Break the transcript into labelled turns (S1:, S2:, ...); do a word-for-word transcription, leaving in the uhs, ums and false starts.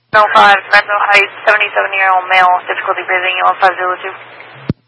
S1: oh five, Renzo Heights, seventy-seven-year-old male, difficulty breathing, one five zero two.